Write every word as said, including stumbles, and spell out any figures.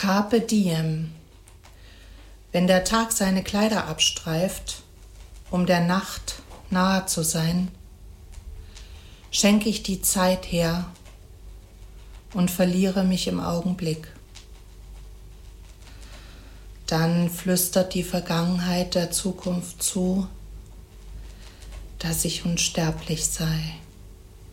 Carpe diem. Wenn der Tag seine Kleider abstreift, um der Nacht nahe zu sein, schenke ich die Zeit her und verliere mich im Augenblick. Dann flüstert die Vergangenheit der Zukunft zu, dass ich unsterblich sei.